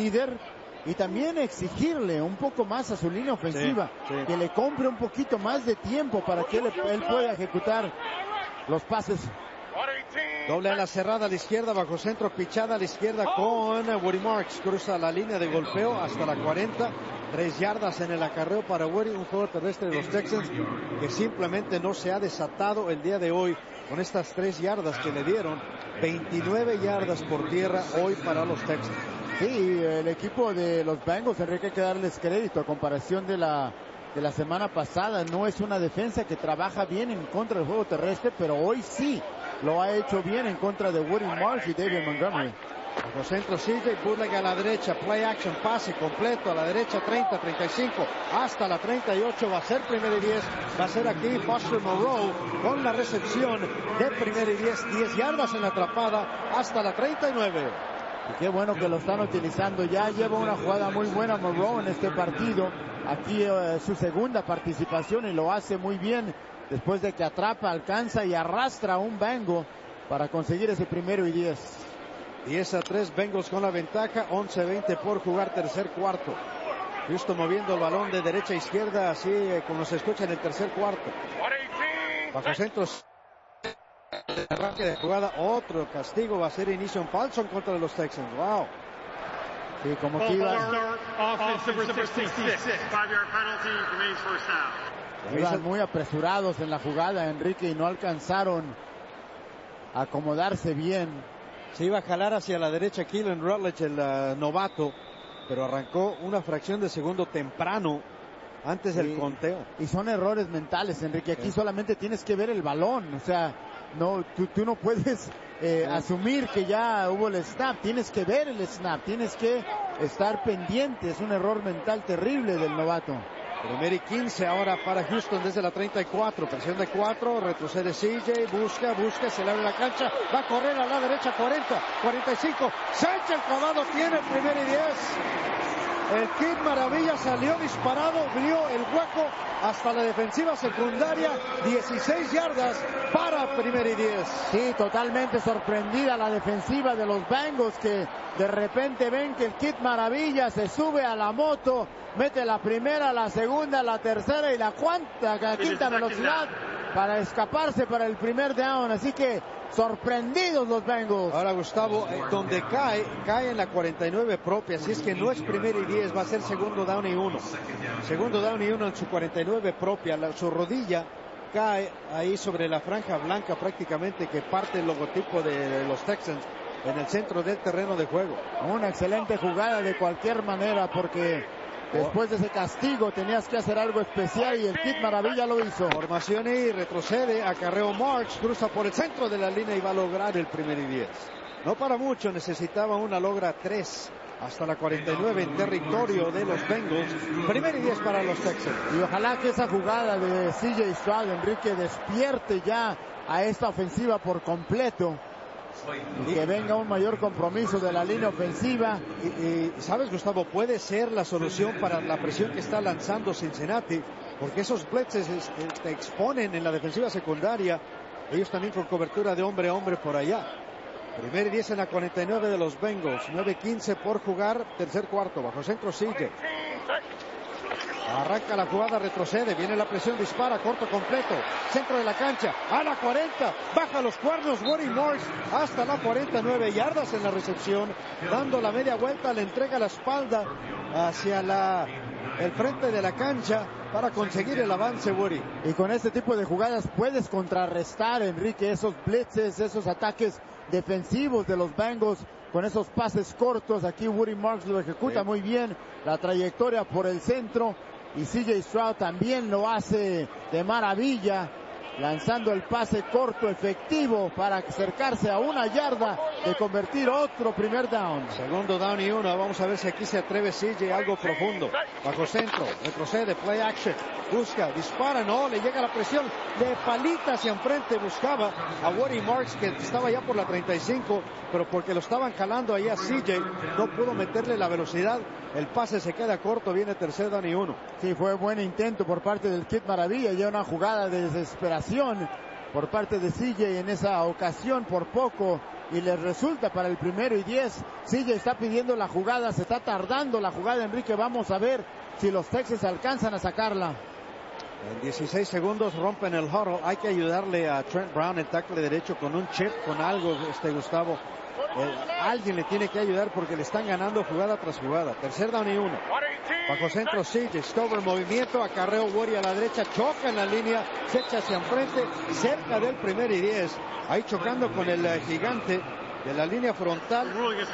líder, y también exigirle un poco más a su línea ofensiva, que le compre un poquito más de tiempo para que él pueda ejecutar los pases. Doble a la cerrada a la izquierda, bajo centro, pichada a la izquierda con Woody Marks. Cruza la línea de golpeo hasta la 40. 3 yardas en el acarreo para Woody, un juego terrestre de los Texans que simplemente no se ha desatado el día de hoy con estas 3 yardas que le dieron. 29 yardas por tierra hoy para los Texans. Sí, el equipo de los Bengals, Enrique, hay que darles crédito a comparación de la semana pasada. No es una defensa que trabaja bien en contra del juego terrestre, pero hoy sí lo ha hecho bien en contra de Woody Marsh y David Montgomery. Bajo centro CJ Bootleg a la derecha, play action, pase completo a la derecha, 30, 35, hasta la 38, va a ser 1st y 10, va a ser aquí Foster Moreau con la recepción de 1st y 10 yardas en la atrapada hasta la 39. Y qué bueno que lo están utilizando, ya lleva una jugada muy buena Moreau en este partido, aquí su segunda participación y lo hace muy bien, después de que atrapa, alcanza y arrastra a un Bengal para conseguir ese 1st y 10. 10-3, Bengals con la ventaja, 11-20 por jugar tercer cuarto. Justo moviendo el balón de derecha a izquierda, así como se escucha en el tercer cuarto. Bajo centros, arranque de jugada, otro castigo, va a ser inicio en falso en contra de los Texans. Wow. Sí, como que iban muy apresurados en la jugada, Enrique, y no alcanzaron a acomodarse bien. Se iba a jalar hacia la derecha Keelan Rutledge, el novato, pero arrancó una fracción de segundo temprano antes del conteo. Y son errores mentales, Enrique. Aquí solamente tienes que ver el balón. O sea, no, tú no puedes asumir que ya hubo el snap. Tienes que ver el snap. Tienes que estar pendiente. Es un error mental terrible del novato. 1st y 15 ahora para Houston desde la 34, presión de 4, retrocede CJ, busca, se le abre la cancha, va a correr a la derecha, 40, 45, se echa el clavado, tiene 1st y 10. El Kid Maravilla salió disparado, vio el hueco hasta la defensiva secundaria, 16 yardas para 1st y 10. Sí, totalmente sorprendida la defensiva de los Bengals, que de repente ven que el Kid Maravilla se sube a la moto, mete la primera, la segunda, la tercera y la quinta velocidad para escaparse para el 1st down, así que sorprendidos los Bengals. Ahora, Gustavo, donde cae en la 49 propia, así es que no es 1st y 10, va a ser 2nd down y 1. 2nd down y 1 en su 49 propia, su rodilla cae ahí sobre la franja blanca prácticamente que parte el logotipo de los Texans en el centro del terreno de juego. Una excelente jugada de cualquier manera, porque después de ese castigo tenías que hacer algo especial y el Kid Maravilla lo hizo. Formación y retrocede, acarreo March, cruza por el centro de la línea y va a lograr el 1st y 10. No para mucho, necesitaba una, logra 3 hasta la 49 en territorio de los Bengals. 1st y 10 para los Texans. Y ojalá que esa jugada de CJ Stroud, Enrique, despierte ya a esta ofensiva por completo. Y que venga un mayor compromiso de la línea ofensiva. Y sabes, Gustavo, puede ser la solución para la presión que está lanzando Cincinnati, porque esos blitzes te exponen en la defensiva secundaria, ellos también con cobertura de hombre a hombre por allá. 1st y 10 en la 49 de los Bengals, 9-15 por jugar, tercer cuarto, bajo centro CJ. Arranca la jugada, retrocede, viene la presión, dispara, corto completo, centro de la cancha, a la 40, baja los cuernos, Woody Marsh hasta la 49 yardas en la recepción, dando la media vuelta, le entrega la espalda hacia el frente de la cancha para conseguir el avance, Woody. Y con este tipo de jugadas puedes contrarrestar, Enrique, esos blitzes, esos ataques defensivos de los Bengals, con esos pases cortos. Aquí Woody Marks lo ejecuta muy bien, la trayectoria por el centro, y CJ Stroud también lo hace de maravilla, lanzando el pase corto efectivo para acercarse a 1 yarda de convertir otro 1st down. 2nd down y 1, vamos a ver si aquí se atreve CJ algo profundo, bajo centro, retrocede, play action, busca, dispara, no, le llega la presión, de palita hacia enfrente, buscaba a Woody Marks que estaba ya por la 35, pero porque lo estaban jalando ahí a CJ, no pudo meterle la velocidad, el pase se queda corto, viene 3rd down y 1. Sí, fue buen intento por parte del Kid Maravilla, ya una jugada de desesperación, por parte de CJ en esa ocasión por poco y les resulta para el 1º y 10. CJ está pidiendo la jugada, se está tardando la jugada, Enrique. Vamos a ver si los Texans alcanzan a sacarla. En 16 segundos rompen el huddle. Hay que ayudarle a Trent Brown, el tackle derecho, con un chip, con algo, Gustavo. Alguien le tiene que ayudar porque le están ganando jugada tras jugada. 3rd down y 1. Bajo centro CJ, Stover movimiento, acarreo Woody a la derecha, choca en la línea, se echa hacia enfrente, cerca del 1º y 10. Ahí chocando con el gigante de la línea frontal.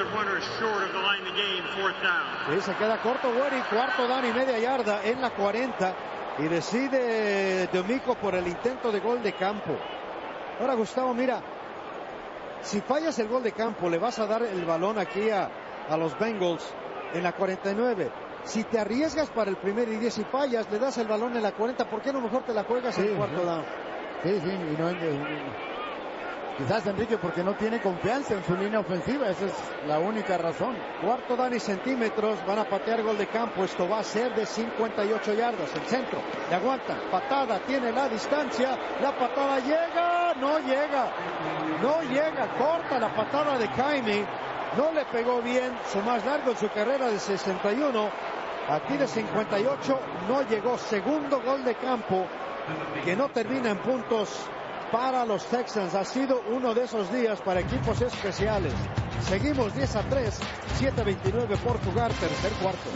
Sí, se queda corto Woody, 4º down y media yarda en la 40. Y decide D'Amico por el intento de gol de campo. Ahora, Gustavo, mira, si fallas el gol de campo, le vas a dar el balón aquí a los Bengals en la 49. Si te arriesgas para el 1º y 10 y fallas, le das el balón en la 40. ¿Por qué no mejor te la juegas en 4º down? Sí, y no, quizás Enrique porque no tiene confianza en su línea ofensiva, esa es la única razón. 4º down y centímetros, van a patear gol de campo. Esto va a ser de 58 yardas. El centro, le aguantan, patada, tiene la distancia, la patada llega, no llega, corta la patada de Jaime, no le pegó bien, su más largo en su carrera de 61, aquí de 58, no llegó. 2º gol de campo que no termina en puntos para los Texans. Ha sido uno de esos días para equipos especiales. Seguimos 10-3, 7:29 por jugar, 3er cuarto.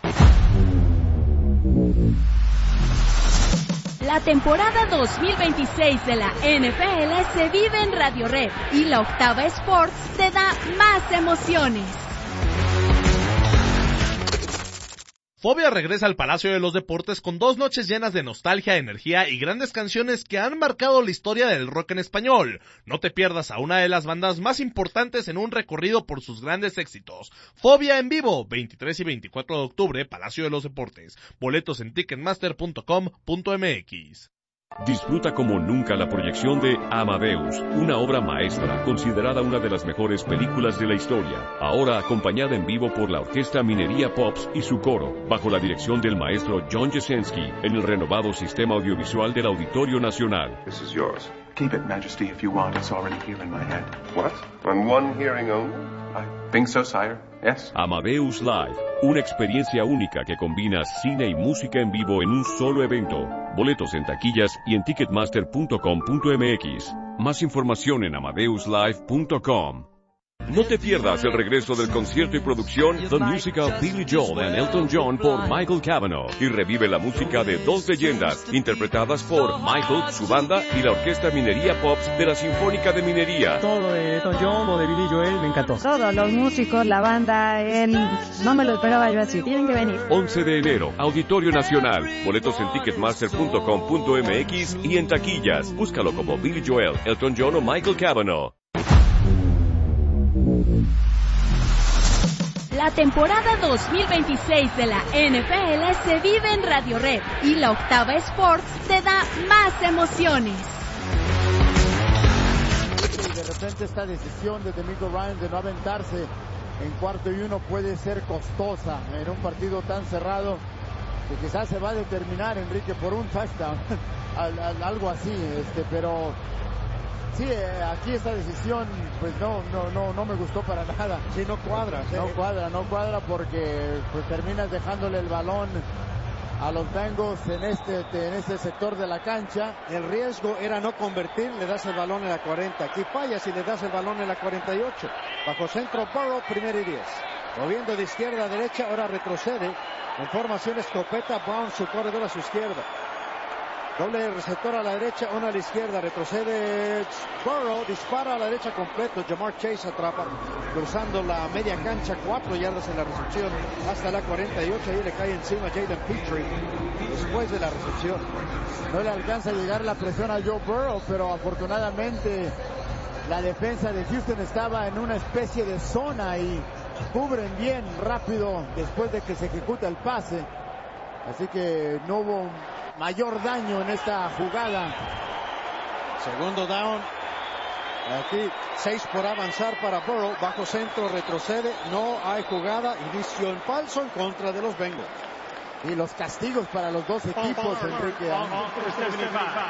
La temporada 2026 de la NFL se vive en Radio Red y la Octava Sports te da más emociones. Fobia regresa al Palacio de los Deportes con 2 noches llenas de nostalgia, energía y grandes canciones que han marcado la historia del rock en español. No te pierdas a una de las bandas más importantes en un recorrido por sus grandes éxitos. Fobia en vivo, 23 y 24 de octubre, Palacio de los Deportes. Boletos en ticketmaster.com.mx. Disfruta como nunca la proyección de Amadeus, una obra maestra, considerada una de las mejores películas de la historia, ahora acompañada en vivo por la Orquesta Minería Pops y su coro, bajo la dirección del maestro John Jasenski, en el renovado sistema audiovisual del Auditorio Nacional. This is yours. Keep it, Majesty, if you want. It's already here in my head. What? On one hearing only? I think so, sire. Yes. Amadeus Live, una experiencia única que combina cine y música en vivo en un solo evento. Boletos en taquillas y en ticketmaster.com.mx. Más información en amadeuslive.com. No te pierdas el regreso del concierto y producción The Musical Billy Joel and Elton John por Michael Cavanaugh, y revive la música de 2 leyendas interpretadas por Michael, su banda y la Orquesta Minería Pops de la Sinfónica de Minería. Todo de Elton John o de Billy Joel me encantó. Todos los músicos, la banda, no me lo esperaba yo así. Tienen que venir. 11 de enero, Auditorio Nacional. Boletos en ticketmaster.com.mx y en taquillas. Búscalo como Billy Joel, Elton John o Michael Cavanaugh. La temporada 2026 de la NFL se vive en Radio Red y la Octava Sports te da más emociones. Y de repente esta decisión de DeMeco Ryans de no aventarse en 4º y 1 puede ser costosa en un partido tan cerrado que quizás se va a determinar, Enrique, por un touchdown, algo así, pero sí, aquí esta decisión pues no me gustó para nada. Sí, no cuadra. No cuadra porque pues terminas dejándole el balón a los Bengals en este sector de la cancha. El riesgo era no convertir, le das el balón en la 40. Aquí fallas y le das el balón en la 48. Bajo centro Burrow, 1º y 10. Moviendo de izquierda a derecha, ahora retrocede. En formación escopeta, Brown, su corredor a su izquierda. Doble receptor a la derecha, uno a la izquierda, retrocede Burrow, dispara a la derecha completo, Jamar Chase atrapa, cruzando la media cancha, 4 yardas en la recepción, hasta la 48, ahí le cae encima Jalen Petrie, después de la recepción. No le alcanza a llegar la presión a Joe Burrow, pero afortunadamente la defensa de Houston estaba en una especie de zona y cubren bien rápido después de que se ejecuta el pase, así que no hubo mayor daño en esta jugada. 2º down. Aquí 6 por avanzar para Burrow. Bajo centro, retrocede. No hay jugada. Inicio en falso en contra de los Bengals. Y los castigos para los dos equipos, Enrique.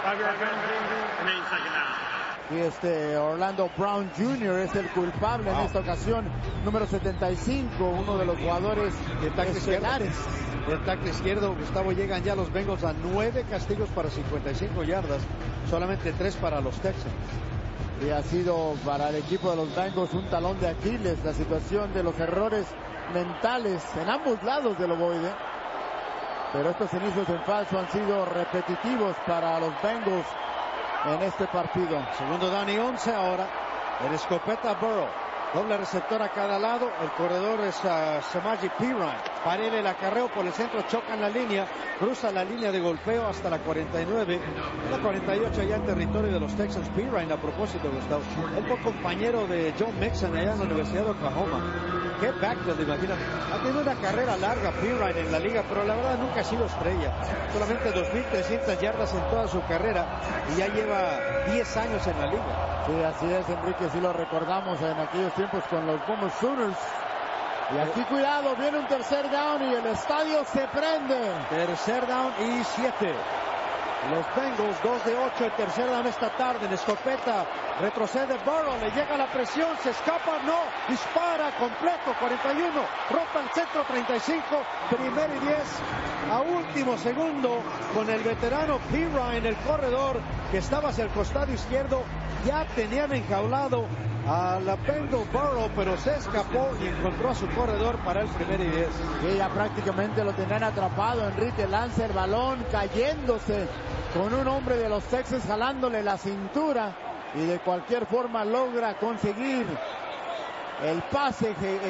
Y Orlando Brown Jr. es el culpable en esta ocasión, número 75, uno de los jugadores estelares. El tackle izquierdo, Gustavo, llegan ya los Bengals a 9 castigos para 55 yardas, solamente 3 para los Texans. Y ha sido para el equipo de los Bengals un talón de Aquiles la situación de los errores mentales en ambos lados del ovoide. Pero estos inicios en falso han sido repetitivos para los Bengals en este partido. Segundo down y 11 ahora. En escopeta Burrow. Doble receptor a cada lado. El corredor es Samaje Perine. Parece el acarreo por el centro. Choca en la línea. Cruza la línea de golpeo hasta la 49. La 48 ya en territorio de los Texans. Perine, a propósito, Gustavo. Él fue compañero de John Mixon allá en la Universidad de Oklahoma. Qué backfield, imagínate. Ha tenido una carrera larga Perine en la liga, pero la verdad nunca ha sido estrella. Solamente 2.300 yardas en toda su carrera y ya lleva 10 años en la liga. Sí, así es, Enrique, sí lo recordamos en aquellos tiempos con los Bowman Sooners. Y aquí cuidado, viene un tercer down y el estadio se prende. Tercer down y 7. Los Bengals 2 de 8, el tercer down esta tarde en escopeta. Retrocede Burrow, le llega la presión, se escapa, no, dispara completo, 41, rota al centro, 35, primero y 10, a último segundo, con el veterano Perine, el corredor, que estaba hacia el costado izquierdo, ya tenían enjaulado a la Bengal Burrow, pero se escapó y encontró a su corredor para el primero y 10. Sí, ya prácticamente lo tenían atrapado. Enrique lanza el balón, cayéndose con un hombre de los Texans jalándole la cintura, y de cualquier forma logra conseguir el pase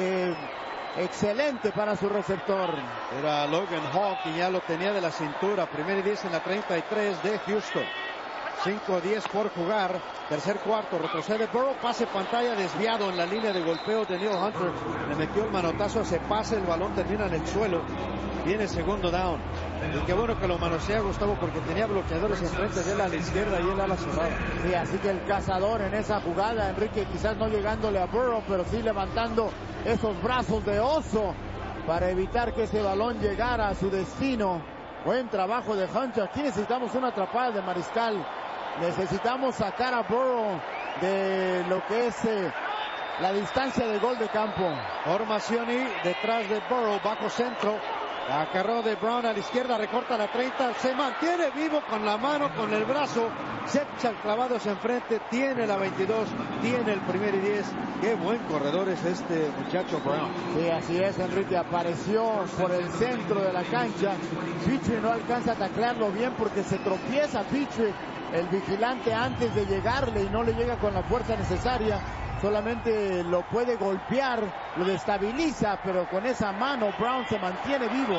excelente para su receptor. Era Logan Hall quien ya lo tenía de la cintura. Primero y 10 en la 33 de Houston. 5-10 por jugar. Tercer cuarto, retrocede Burrow, pase pantalla desviado en la línea de golpeo de Neil Hunter. Le metió el manotazo, se pase, el balón termina en el suelo. Viene segundo down. Y qué bueno que lo manosea, Gustavo, porque tenía bloqueadores enfrente de él a la izquierda y él a la cerrada. Sí, así que el cazador en esa jugada, Enrique, quizás no llegándole a Burrow, pero sí levantando esos brazos de oso para evitar que ese balón llegara a su destino. Buen trabajo de Hunter. Aquí necesitamos una atrapada de Mariscal. Necesitamos sacar a Burrow de lo que es la distancia de gol de campo. Formación y detrás de Burrow, bajo centro. Acarreo de Brown a la izquierda, recorta la 30, se mantiene vivo con la mano, con el brazo, se echa el clavado hacia enfrente, tiene la 22, tiene el primero y 10. Qué buen corredor es este muchacho Brown. Sí, así es, Enrique, apareció por el centro de la cancha. Pitre no alcanza a taclearlo bien porque se tropieza Pitre, el vigilante, antes de llegarle, y no le llega con la fuerza necesaria. Solamente lo puede golpear, lo destabiliza, pero con esa mano Brown se mantiene vivo.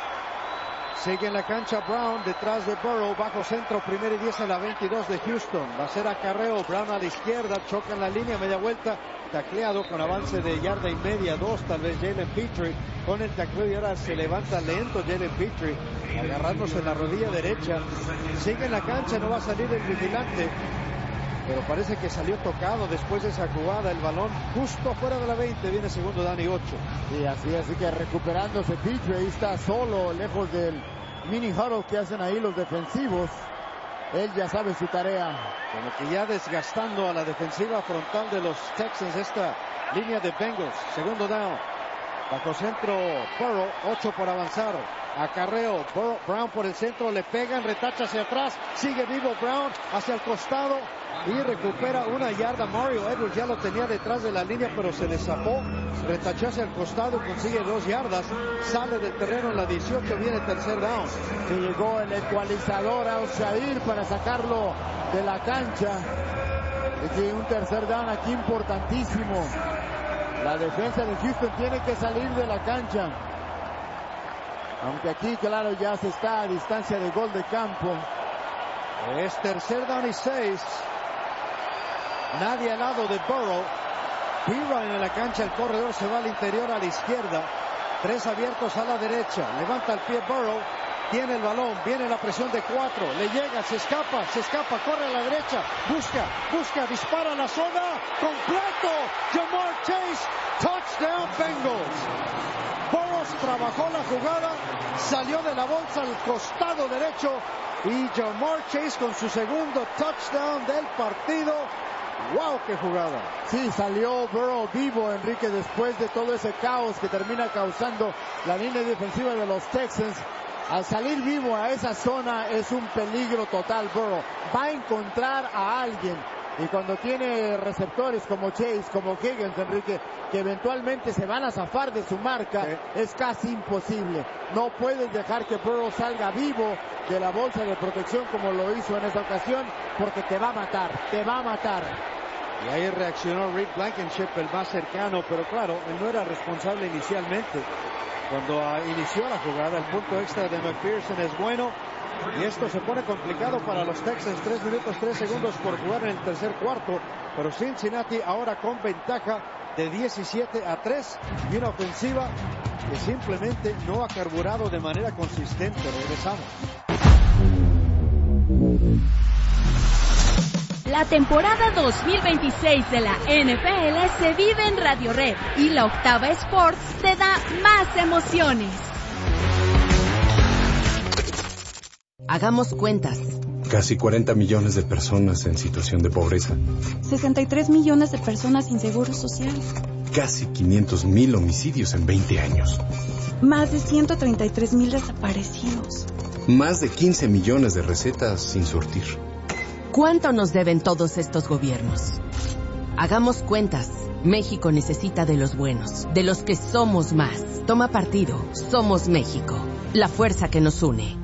Sigue en la cancha Brown, detrás de Burrow, bajo centro, primero y 10 en la 22 de Houston. Va a ser acarreo, Brown a la izquierda, choca en la línea, media vuelta, tacleado con avance de yarda y media, 2, tal vez Jalen Pitre con el tacleo, y ahora se levanta lento Jalen Pitre, agarrándose en la rodilla derecha. Sigue en la cancha, no va a salir el vigilante, pero parece que salió tocado después de esa jugada. El balón justo fuera de la 20, viene segundo down y 8. Sí, así que recuperándose Pitre, ahí está solo, lejos del mini huddle que hacen ahí los defensivos. Él ya sabe su tarea. Como que ya desgastando a la defensiva frontal de los Texans esta línea de Bengals. Segundo down. Bajo centro Burrow, 8 por avanzar. Acarreo, Brown por el centro, le pegan, retacha hacia atrás, sigue vivo Brown hacia el costado y recupera una yarda. Mario Edwards ya lo tenía detrás de la línea, pero se le zafó, retachó hacia el costado, consigue 2 yardas, sale del terreno en la 18, viene tercer down. Se llegó el ecualizador a Oshair para sacarlo de la cancha. Y un tercer down aquí importantísimo. La defensa de Houston tiene que salir de la cancha. Aunque aquí, claro, ya se está a distancia de gol de campo. Es tercer down y 6. Nadie al lado de Burrow. Perine en la cancha, el corredor se va al interior a la izquierda. 3 abiertos a la derecha. Levanta el pie Burrow. Tiene el balón, viene la presión de 4, le llega, se escapa, corre a la derecha, busca, dispara a la zona, completo, Ja'Marr Chase, touchdown Bengals. Burrow trabajó la jugada, salió de la bolsa al costado derecho Y Jamar Chase con su segundo touchdown del partido. ¡Wow, qué jugada! Sí, salió Burrow vivo, Enrique, después de todo ese caos que termina causando la línea defensiva de los Texans. Al salir vivo a esa zona es un peligro total Burrow. Va a encontrar a alguien. Y cuando tiene receptores como Chase, como Higgins, Enrique, que eventualmente se van a zafar de su marca, es casi imposible. No puedes dejar que Burrow salga vivo de la bolsa de protección como lo hizo en esta ocasión, porque te va a matar, te va a matar. Y ahí reaccionó Rick Blankenship, el más cercano, pero claro, él no era responsable inicialmente. Cuando inició la jugada, el punto extra de McPherson es bueno. Y esto se pone complicado para los Texans. 3 minutos 3 segundos por jugar en el tercer cuarto. Pero Cincinnati ahora con ventaja de 17-3. Y una ofensiva que simplemente no ha carburado de manera consistente. Regresamos. La temporada 2026 de la NFL se vive en Radio Red. Y la Octava Sports te da más emociones. Hagamos cuentas. Casi 40 millones de personas en situación de pobreza. 63 millones de personas sin seguro social. Casi 500,000 homicidios en 20 años. Más de 133,000 desaparecidos. Más de 15 millones de recetas sin surtir. ¿Cuánto nos deben todos estos gobiernos? Hagamos cuentas. México necesita de los buenos, de los que somos más. Toma partido. Somos México. La fuerza que nos une.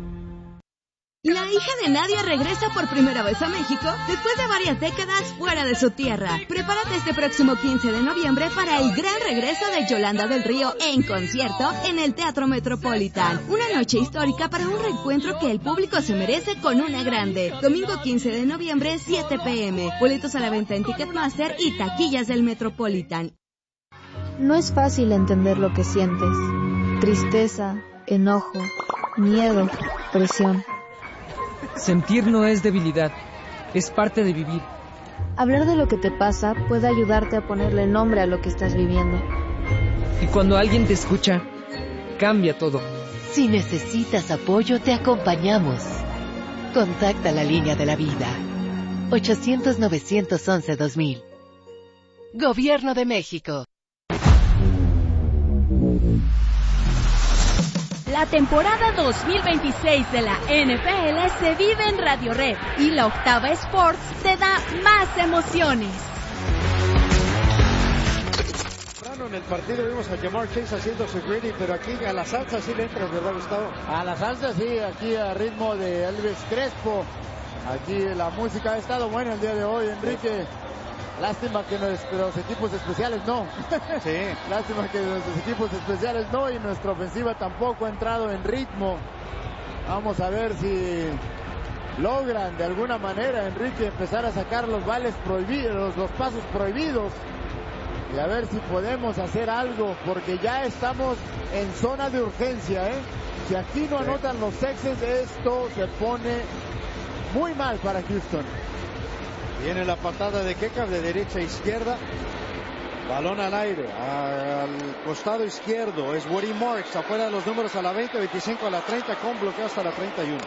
La hija de Nadia regresa por primera vez a México después de varias décadas fuera de su tierra. Prepárate este próximo 15 de noviembre para el gran regreso de Yolanda del Río en concierto en el Teatro Metropolitan. Una noche histórica para un reencuentro que el público se merece con una grande. Domingo 15 de noviembre, 7 p.m. Boletos a la venta en Ticketmaster y taquillas del Metropolitan. No es fácil entender lo que sientes. Tristeza, enojo, miedo, presión. Sentir no es debilidad, es parte de vivir. Hablar de lo que te pasa puede ayudarte a ponerle nombre a lo que estás viviendo. Y cuando alguien te escucha, cambia todo. Si necesitas apoyo, te acompañamos. Contacta la línea de la vida. 800-911-2000. Gobierno de México. La temporada 2026 de la NFL se vive en Radio Red y la Octava Sports te da más emociones. En el partido vimos a Jamar Chase haciendo su greedy, pero aquí a la salsa sí le entra, ¿verdad, Gustavo? A la salsa sí, aquí a ritmo de Elvis Crespo. Aquí la música ha estado buena el día de hoy, Enrique. Lástima que nuestros equipos especiales no. Sí. Lástima que nuestros equipos especiales no y nuestra ofensiva tampoco ha entrado en ritmo. Vamos a ver si logran de alguna manera, Enrique, empezar a sacar los vales prohibidos, los pasos prohibidos. Y a ver si podemos hacer algo, porque ya estamos en zona de urgencia, ¿eh? Si aquí no anotan los Texans, esto se pone muy mal para Houston. Viene la patada de Kekaf de derecha a izquierda. Balón al aire, al costado izquierdo. Es Woody Marks, afuera de los números a la 20, 25 a la 30, con bloqueo hasta la 31.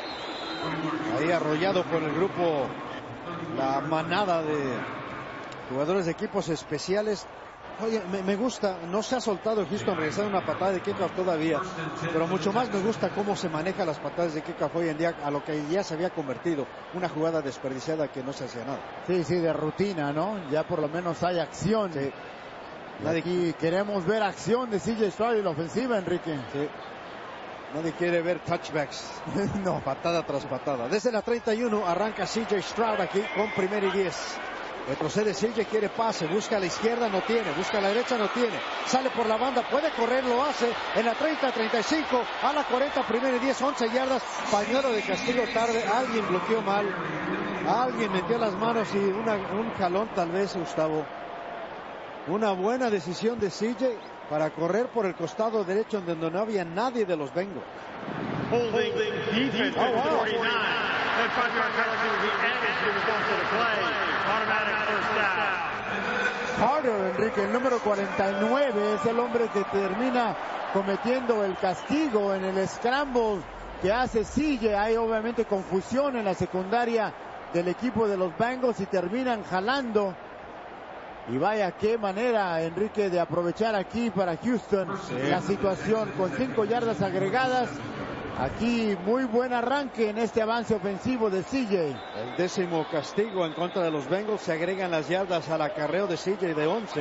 Ahí arrollado por el grupo, la manada de jugadores de equipos especiales. Oye, me gusta, no se ha soltado Houston regresando una patada de kickoff todavía, pero mucho más me gusta cómo se maneja las patadas de kickoff hoy en día, a lo que ya se había convertido, una jugada desperdiciada que no se hacía nada. Sí, de rutina, ¿no? Ya por lo menos hay acción. Sí. Aquí queremos ver acción de CJ Stroud y la ofensiva, Enrique. Sí. Nadie quiere ver touchbacks. No, patada tras patada. Desde la 31 arranca CJ Stroud aquí con 1st y 10. Retrocede CJ, quiere pase, busca a la izquierda, no tiene, busca a la derecha, no tiene, sale por la banda, puede correr, lo hace, en la 30, 35, a la 40, 1st y 10, 11 yardas, pañuelo de castigo tarde, alguien bloqueó mal, alguien metió las manos y un jalón tal vez, Gustavo. Una buena decisión de CJ para correr por el costado derecho donde no había nadie de los Bengals. Holding defense at 49. And Patrick Harrison is the average response to the play. Automatic first down. Carter, Enrique, el número 49, es el hombre que termina cometiendo el castigo en el scramble que hace CJ. Hay obviamente confusión en la secundaria del equipo de los Bengals y terminan jalando. Y vaya qué manera, Enrique, de aprovechar aquí para Houston la situación con 5 yardas agregadas. Aquí muy buen arranque en este avance ofensivo de CJ. El 10º castigo en contra de los Bengals. Se agregan las yardas al acarreo de CJ de 11.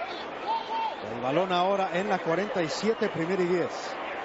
El balón ahora en la 47, 1º y 10.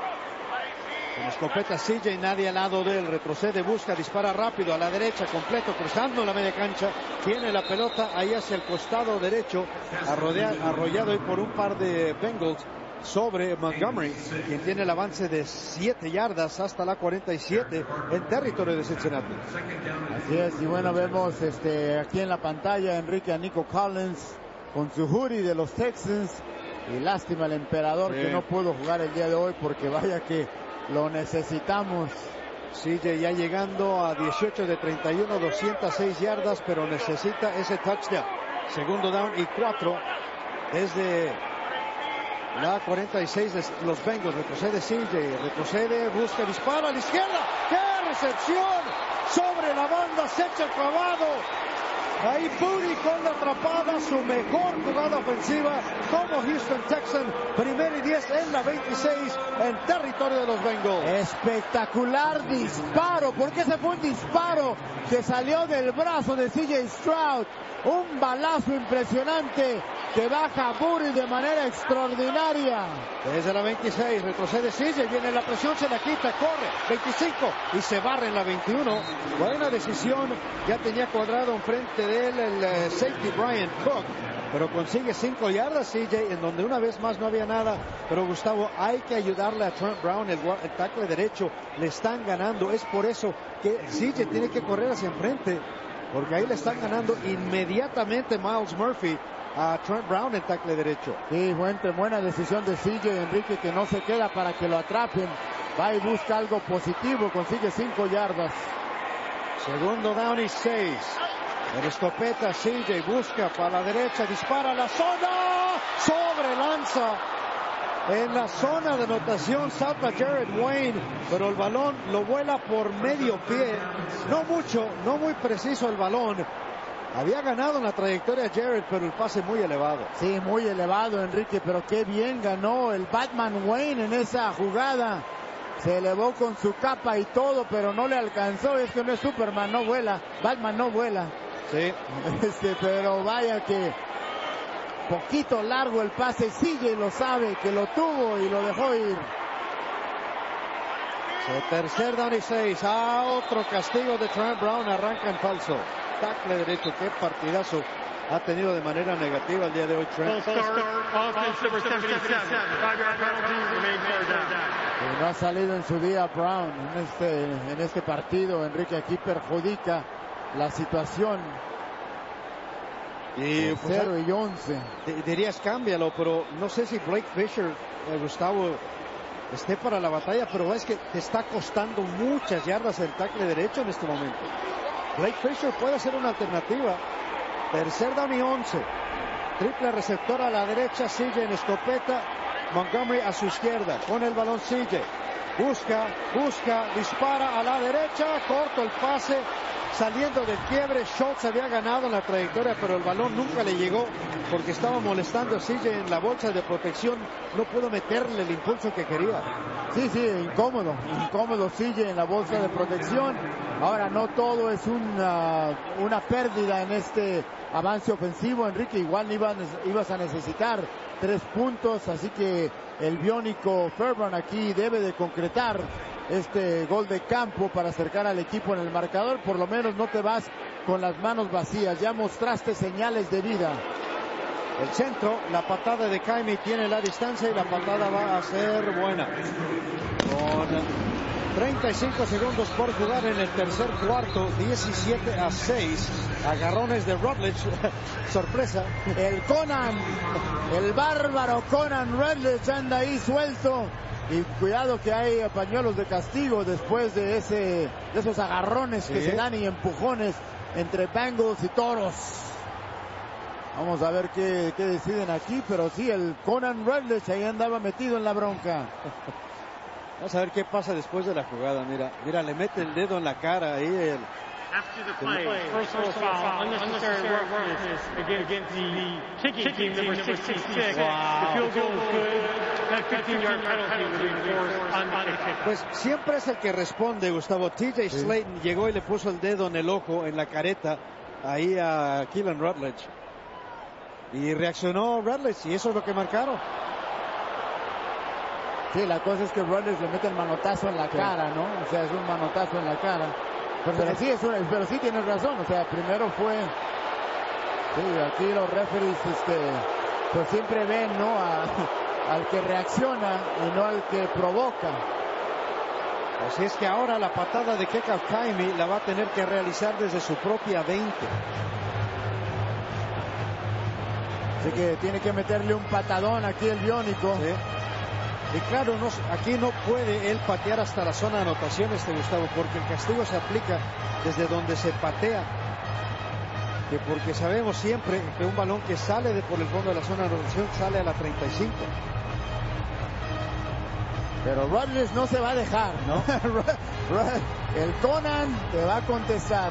Con escopeta CJ, nadie al lado de él. Retrocede, busca, dispara rápido a la derecha, completo, cruzando la media cancha. Tiene la pelota ahí hacia el costado derecho, arrollado ahí por un par de Bengals sobre Montgomery, quien tiene el avance de 7 yardas hasta la 47 en territorio de Cincinnati. Así es, y bueno, vemos aquí en la pantalla, Enrique, a Nico Collins con su hoodie de los Texans. Y lástima el emperador que no pudo jugar el día de hoy, porque vaya que lo necesitamos. Sigue ya llegando a 18 de 31, 206 yardas, pero necesita ese touchdown. Segundo down y 4 desde la 46 de los Bengals. Retrocede CJ, retrocede, busca, dispara a la izquierda. ¡Qué recepción! Sobre la banda, se echa el clavado. Ahí Booty con la atrapada, su mejor jugada ofensiva como Houston Texan. 1º y 10 en la 26 en territorio de los Bengals. Espectacular disparo, porque ese fue un disparo que salió del brazo de CJ Stroud. Un balazo impresionante que baja Booty de manera extraordinaria. Desde la 26 retrocede CJ, viene la presión, se la quita, corre, 25 y se barra en la 21. Buena decisión, ya tenía cuadrado enfrente de él el safety Brian Cook, pero consigue 5 yardas CJ, en donde una vez más no había nada. Pero Gustavo, hay que ayudarle a Trent Brown, el tackle derecho. Le están ganando, es por eso que CJ tiene que correr hacia enfrente, porque ahí le están ganando inmediatamente Myles Murphy a Trent Brown, el tackle derecho. Sí, buena decisión de CJ, Enrique, que no se queda para que lo atrapen. Va y busca algo positivo, consigue 5 yardas. Segundo down y 6. En escopeta CJ busca para la derecha, dispara a la zona, sobre lanza. En la zona de anotación salta Jared Wayne, pero el balón lo vuela por medio pie. No mucho, no muy preciso el balón. Había ganado en la trayectoria Jared, pero el pase muy elevado. Sí, muy elevado, Enrique, pero qué bien ganó el Batman Wayne en esa jugada. Se elevó con su capa y todo, pero no le alcanzó. Es que no es Superman, no vuela. Batman no vuela. Sí. Pero vaya que poquito largo el pase. CJ lo sabe, que lo tuvo y lo dejó ir. Tercer down y 6. Otro castigo de Trent Brown. Arranca en falso. Tackle derecho. Qué partidazo ha tenido de manera negativa el día de hoy Trent. No ha salido en su día Brown en este partido, Enrique. Aquí perjudica la situación. Y 0 y 11. Dirías cámbialo, pero no sé si Blake Fisher, Gustavo, esté para la batalla, pero es que te está costando muchas yardas el tackle derecho en este momento. Blake Fisher puede ser una alternativa. Tercer down y 11. Triple receptor a la derecha, CJ en escopeta. Montgomery a su izquierda. Con el balón CJ. Busca, dispara a la derecha. Corto el pase. Saliendo del quiebre, Schultz había ganado en la trayectoria, pero el balón nunca le llegó porque estaba molestando a CJ en la bolsa de protección. No pudo meterle el impulso que quería. Sí, incómodo CJ en la bolsa de protección. Ahora no todo es una pérdida en este avance ofensivo, Enrique. Igual ibas a necesitar 3 puntos, así que el biónico Fairbairn aquí debe de concretar este gol de campo para acercar al equipo en el marcador. Por lo menos no te vas con las manos vacías, ya mostraste señales de vida. El centro, la patada de Kaimi tiene la distancia y la patada va a ser buena. Con 35 segundos por jugar en el tercer cuarto, 17-6. Agarrones de Rutledge. Sorpresa. El Conan, el bárbaro Conan Rutledge anda ahí suelto. Y cuidado que hay pañuelos de castigo después de esos agarrones que se dan y empujones entre Bengals y Toros. Vamos a ver qué deciden aquí, pero sí, el Conan Rutledge ahí andaba metido en la bronca. Vamos a ver qué pasa después de la jugada. Mira, le mete el dedo en la cara ahí. After the play, personal foul, unnecessary roughness against the kicking team, number 66. The field goal is good. That 15-yard penalty will be enforced on the kick. Pues siempre es el que responde, Gustavo. TJ Slaton llegó y le puso el dedo en el ojo, en la careta, ahí a Keelan Rutledge. Y reaccionó Rutledge, y eso es lo que marcaron. Sí, la cosa es que Rutledge le mete el manotazo en la cara, ¿no? O sea, es un manotazo en la cara. Pero sí tienes razón, o sea, primero fue... Sí, aquí los referees pues siempre ven, ¿no? Al que reacciona y no al que provoca. Así es que ahora la patada de Kecka Kaimi la va a tener que realizar desde su propia 20. Así que tiene que meterle un patadón aquí el biónico. Sí. Y claro, aquí no puede él patear hasta la zona de anotaciones, Gustavo, porque el castigo se aplica desde donde se patea. Porque sabemos siempre que un balón que sale por el fondo de la zona de anotación sale a la 35. Pero Rutledge no se va a dejar, ¿no? El Conan te va a contestar.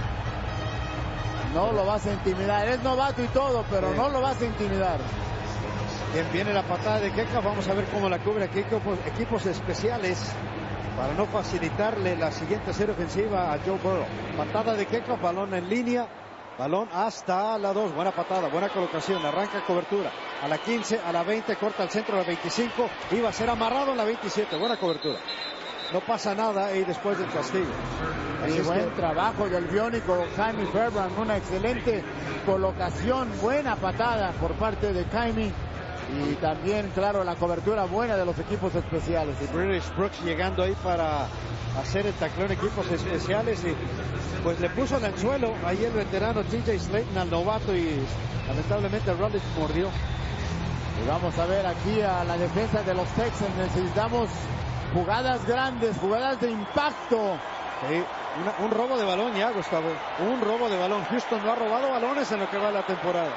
No lo vas a intimidar. Es novato y todo, pero no lo vas a intimidar. Bien, viene la patada de Kecka. Vamos a ver cómo la cubre aquí equipos especiales para no facilitarle la siguiente serie ofensiva a Joe Burrow. Patada de Kecka, balón en línea, balón hasta la 2. Buena patada, buena colocación, arranca cobertura. A la 15, a la 20, corta al centro a la 25. Iba a ser amarrado en la 27. Buena cobertura. No pasa nada y después del castigo. Y buen trabajo del biónico Jaime Fairbrand. Una excelente colocación, buena patada por parte de Jaime. Y también, claro, la cobertura buena de los equipos especiales. Y British Brooks llegando ahí para hacer el tacleo en equipos especiales. Y pues le puso en el suelo ahí el veterano TJ Slaton al novato y lamentablemente Rutledge mordió. Y vamos a ver aquí a la defensa de los Texans. Necesitamos jugadas grandes, jugadas de impacto. Sí, un robo de balón ya, Gustavo. Un robo de balón. Houston no ha robado balones en lo que va la temporada.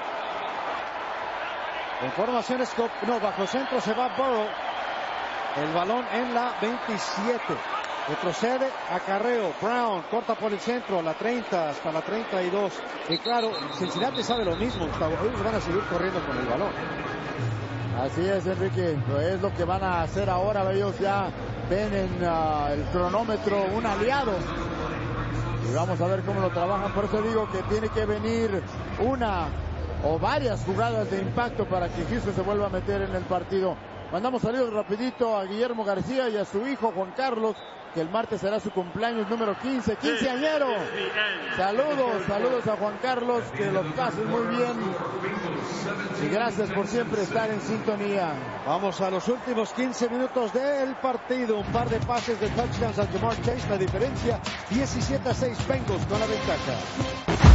En formación bajo centro se va Burrow. El balón en la 27. Retrocede, acarreo. Brown corta por el centro, la 30 hasta la 32. Y claro, Cincinnati sabe lo mismo, Gustavo. Ellos van a seguir corriendo con el balón. Así es, Enrique. Es lo que van a hacer ahora. Ellos ya ven en el cronómetro un aliado. Y vamos a ver cómo lo trabajan. Por eso digo que tiene que venir una o varias jugadas de impacto para que Houston se vuelva a meter en el partido. Mandamos saludos rapidito a Guillermo García y a su hijo Juan Carlos, que el martes será su cumpleaños número 15, quinceañero. Saludos a Juan Carlos, que los pases muy bien. Y gracias por siempre estar en sintonía. Vamos a los últimos 15 minutos del partido. Un par de pases de touchdowns a Jamar Chase. La diferencia 17-6, Bengals con la ventaja.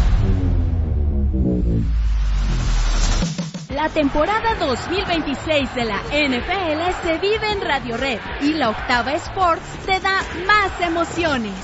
La temporada 2026 de la NFL se vive en Radio Red y la Octava Sports te da más emociones.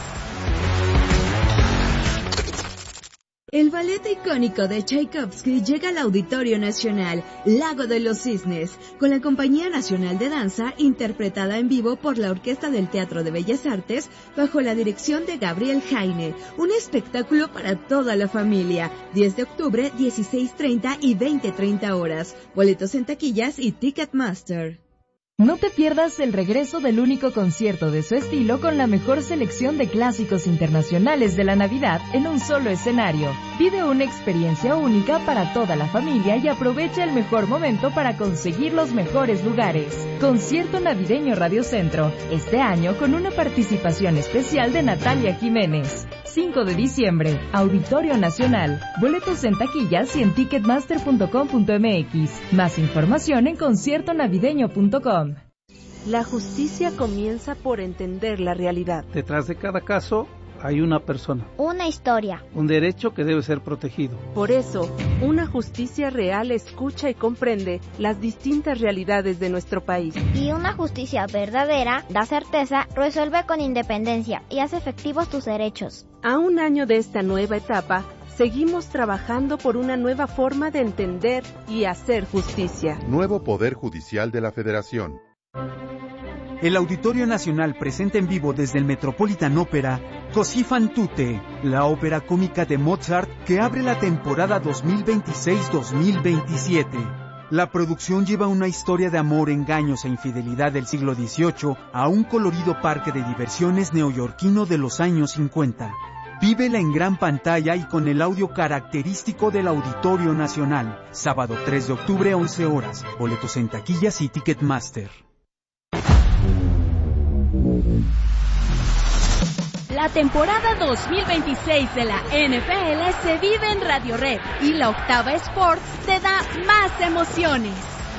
El ballet icónico de Tchaikovsky llega al Auditorio Nacional, Lago de los Cisnes, con la Compañía Nacional de Danza, interpretada en vivo por la Orquesta del Teatro de Bellas Artes, bajo la dirección de Gabriel Jaine. Un espectáculo para toda la familia. 10 de octubre, 16:30 y 20:30 horas. Boletos en taquillas y Ticketmaster. No te pierdas el regreso del único concierto de su estilo con la mejor selección de clásicos internacionales de la Navidad en un solo escenario. Vive una experiencia única para toda la familia y aprovecha el mejor momento para conseguir los mejores lugares. Concierto Navideño Radio Centro, este año con una participación especial de Natalia Jiménez. 5 de diciembre, Auditorio Nacional. Boletos en taquillas y en ticketmaster.com.mx. Más información en conciertonavideño.com. La justicia comienza por entender la realidad. Detrás de cada caso hay una persona. Una historia. Un derecho que debe ser protegido. Por eso, una justicia real escucha y comprende las distintas realidades de nuestro país. Y una justicia verdadera da certeza, resuelve con independencia y hace efectivos tus derechos. A un año de esta nueva etapa, seguimos trabajando por una nueva forma de entender y hacer justicia. Nuevo Poder Judicial de la Federación. el Auditorio Nacional presenta en vivo desde el Metropolitan Opera Così fan tutte, la ópera cómica de Mozart que abre la temporada 2026-2027. La producción lleva una historia de amor, engaños e infidelidad del siglo XVIII a un colorido parque de diversiones neoyorquino de los años 50. Vívela en gran pantalla y con el audio característico del Auditorio Nacional. Sábado 3 de octubre, 11 horas. Boletos en taquillas y Ticketmaster. La temporada 2026 de la NFL se vive en Radio Red y la Octava Sports te da más emociones.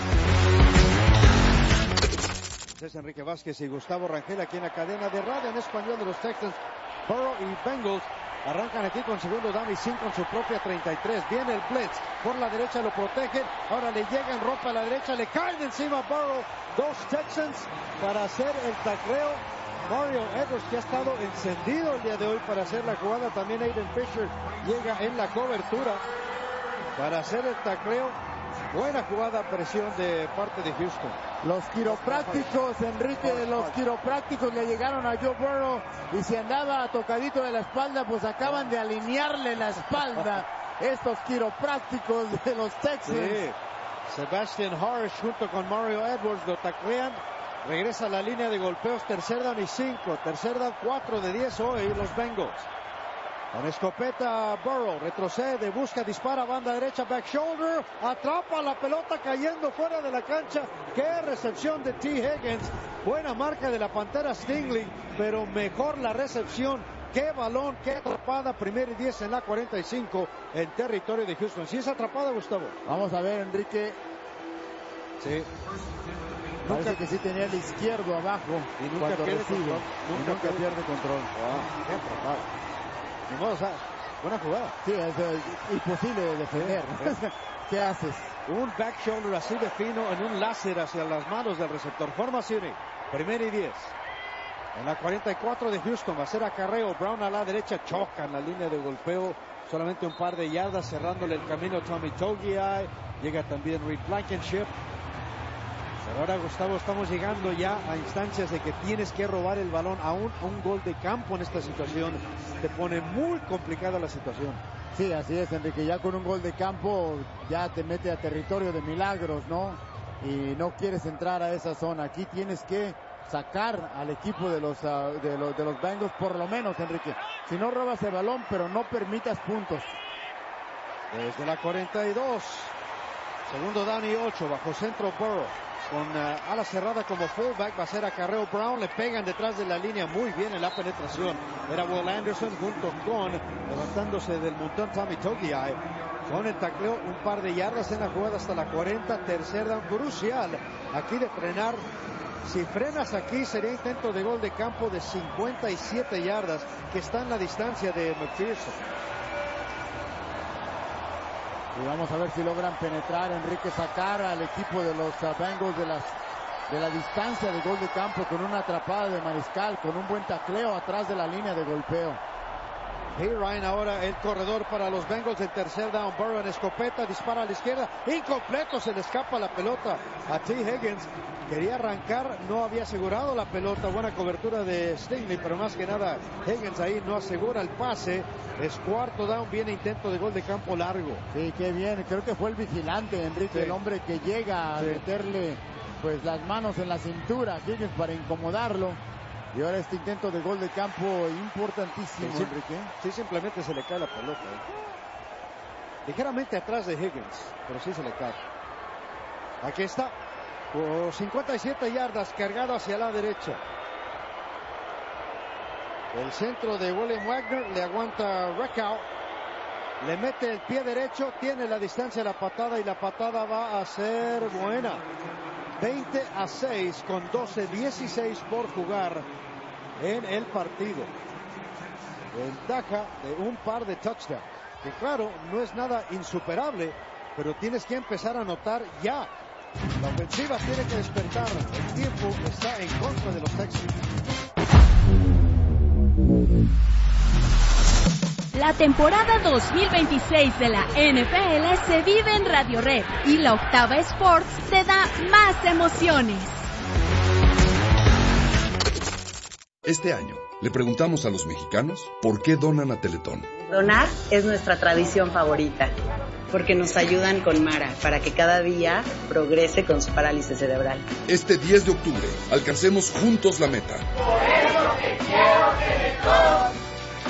Es Enrique Vázquez y Gustavo Rangel aquí en la cadena de radio en español de los Texans. Burrow y Bengals arrancan aquí con segundo down y 5 en su propia 33. Viene el blitz por la derecha, lo protegen. Ahora le llegan, rompe a la derecha, le caen encima a Burrow. 2 Texans para hacer el tacleo. Mario Edwards, que ha estado encendido el día de hoy para hacer la jugada. También Aiden Fisher llega en la cobertura para hacer el tacleo. Buena jugada, presión de parte de Houston. Los quiroprácticos, Enrique, los quiroprácticos le llegaron a Joe Burrow y si andaba tocadito de la espalda, pues acaban de alinearle la espalda estos quiroprácticos de los Texans. Sí. Sebastian Harsh junto con Mario Edwards lo taclean. Regresa a la línea de golpeos, tercer down y 5, tercer down 4 de 10 hoy los Bengals. Con escopeta Burrow, retrocede, busca, dispara, banda derecha, back shoulder, atrapa la pelota cayendo fuera de la cancha. ¡Qué recepción de T. Higgins! Buena marca de la Pantera Stingley, pero mejor la recepción. ¡Qué balón, qué atrapada! Primero y 10 en la 45 en territorio de Houston. ¿Sí es atrapada, Gustavo? Vamos a ver, Enrique. Sí. Parece que sí tenía el izquierdo abajo y nunca pierde control. Nunca pierde control. Qué atrapada. Ni modo, o sea, buena jugada. Sí, es imposible de defender. ¿Qué haces? Un back shoulder así de fino en un láser hacia las manos del receptor. Formación, primero y 10. En la 44 de Houston va a ser acarreo. Brown a la derecha, choca en la línea de golpeo. Solamente un par de yardas cerrándole el camino Tommy Togiai. Llega también Reed Blankenship. Pero ahora, Gustavo, estamos llegando ya a instancias de que tienes que robar el balón. Aún un gol de campo en esta situación te pone muy complicada la situación. Sí, así es, Enrique. Ya con un gol de campo ya te mete a territorio de milagros, ¿no? Y no quieres entrar a esa zona. Aquí tienes que sacar al equipo de los Bengals por lo menos, Enrique. Si no robas el balón, pero no permitas puntos. Desde la 42. Segundo down y 8 bajo centro Burrow. Con ala cerrada como fullback va a ser acarreo Brown, le pegan detrás de la línea muy bien en la penetración. Era Will Anderson junto con, levantándose del montón, Tommy Togiai. Con el tacleo, un par de yardas en la jugada hasta la 40, tercer down crucial. Aquí de frenar, si frenas aquí sería intento de gol de campo de 57 yardas, que está en la distancia de McPherson. Y vamos a ver si logran penetrar, Enrique, sacar al equipo de los Bengals de la distancia de gol de campo con una atrapada de Mariscal, con un buen tacleo atrás de la línea de golpeo. Ryan ahora el corredor para los Bengals en tercer down. Burrow en escopeta, dispara a la izquierda, incompleto, se le escapa la pelota a T. Higgins. Quería arrancar, no había asegurado la pelota. Buena cobertura de Stingley, pero más que nada Higgins ahí no asegura el pase. Es cuarto down, viene intento de gol de campo largo. Sí, qué bien, creo que fue el vigilante, Enrique, sí. El hombre que llega a meterle pues las manos en la cintura a Higgins para incomodarlo. Y ahora este intento de gol de campo importantísimo, sí, Enrique. Sí, simplemente se le cae la pelota. Ligeramente atrás de Higgins, pero sí se le cae. Aquí está. 57 yardas cargado hacia la derecha. El centro de William Wagner le aguanta Reckow. Le mete el pie derecho, tiene la distancia de la patada y la patada va a ser buena. 20-6 con 12-16 por jugar en el partido. Ventaja de un par de touchdowns. Que claro, no es nada insuperable, pero tienes que empezar a anotar ya. La ofensiva tiene que despertar. El tiempo está en contra de los Texans. La temporada 2026 de la NFL se vive en Radio Red y la Octava Sports te da más emociones. Este año, le preguntamos a los mexicanos por qué donan a Teletón. Donar es nuestra tradición favorita, porque nos ayudan con Mara para que cada día progrese con su parálisis cerebral. Este 10 de octubre, alcancemos juntos la meta. Por eso te quiero, Teletón.